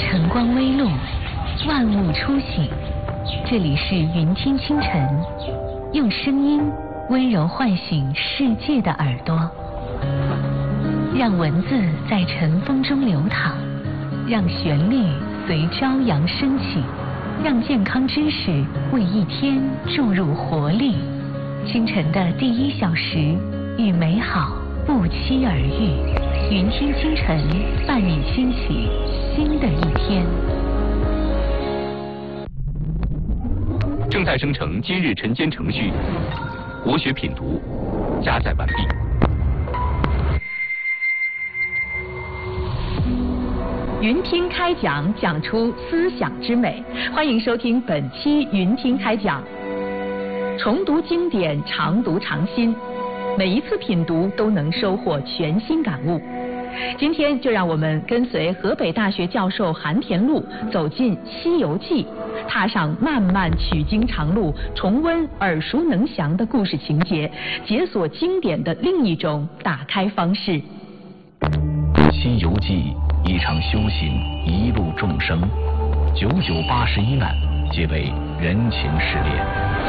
晨光微露，万物初醒。这里是云听清晨，用声音温柔唤醒世界的耳朵，让文字在晨风中流淌，让旋律随朝阳升起，让健康知识为一天注入活力。清晨的第1小时，与美好不期而遇。云听清晨，伴你兴起新的一天。 正在生成今日晨间程序，国学品读加载完毕。 云听开讲，讲出思想之美。欢迎收听本期云听开讲。重读经典，常读常新，每一次品读都能收获全新感悟。今天就让我们跟随河北大学教授韩田禄走进《西游记》，踏上漫漫取经长路，重温耳熟能详的故事情节，解锁经典的另一种打开方式。 《西游记》一场修行，一路众生，981难，皆为人情试炼。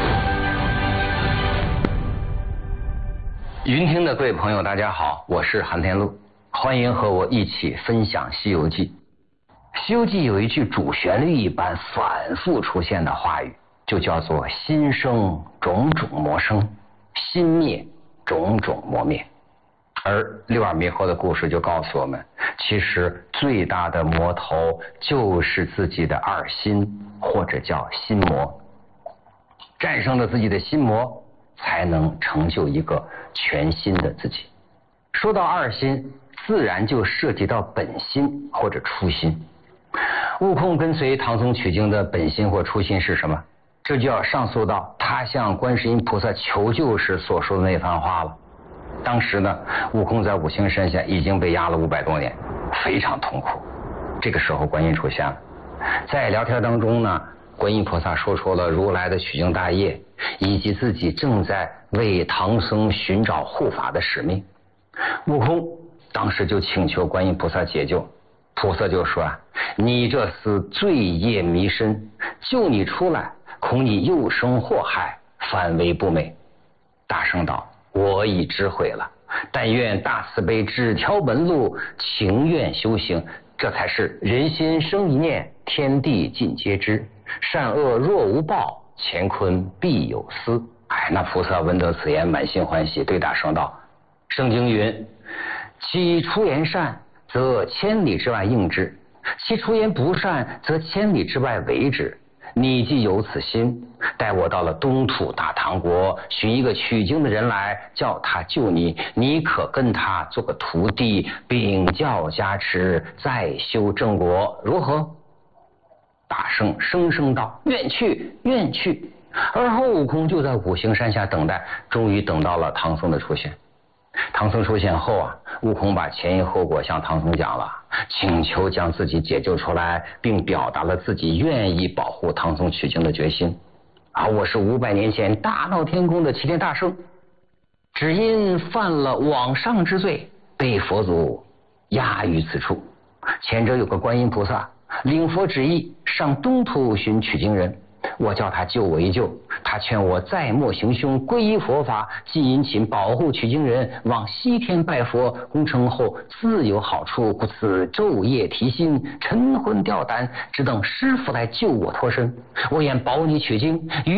云听的各位朋友，大家好，我是韩田禄，欢迎和我一起分享《西游记》。《西游记》有一句主旋律一般反复出现的话语，就叫做“心生种种魔生，心灭种种魔灭”。而六耳猕猴的故事就告诉我们，其实最大的魔头就是自己的二心，或者叫心魔。战胜了自己的心魔，才能成就一个全新的自己。说到二心，自然就涉及到本心或者初心。悟空跟随唐僧取经的本心或初心是什么？这就要上溯到他向观世音菩萨求救时所说的那番话了。当时呢，悟空在五行山下已经被压了500多年，非常痛苦。这个时候观音出现了，在聊天当中呢，观音菩萨说出了如来的取经大业，以及自己正在为唐僧寻找护法的使命。悟空当时就请求观音菩萨解救，菩萨就说你这厮罪业弥深，救你出来，恐你又生祸害，反为不美。大圣道：我已知悔了，但愿大慈悲指条门路，情愿修行，这才是人心生一念，天地尽皆知，善恶若无报，乾坤必有私。那菩萨闻得此言，满心欢喜，对大圣道：圣经云，其出言善，则千里之外应之，其出言不善，则千里之外为之。你既有此心，待我到了东土大唐国，寻一个取经的人来，叫他救你，你可跟他做个徒弟，禀教加持，再修正果，如何？大圣声声道：愿去，愿去。而后悟空就在五行山下等待，终于等到了唐僧的出现。唐僧出现后悟空把前因后果向唐僧讲了，请求将自己解救出来，并表达了自己愿意保护唐僧取经的决心。我是500年前大闹天宫的齐天大圣，只因犯了枉上之罪，被佛祖压于此处。前者有个观音菩萨，领佛旨意上东土寻取经人，我叫他救我一救，他劝我再莫行凶，皈依佛法，既殷勤保护取经人，往西天拜佛，功成后自有好处，故此昼夜提心，晨昏吊胆，只等师父来救我脱身。我愿保你取经，与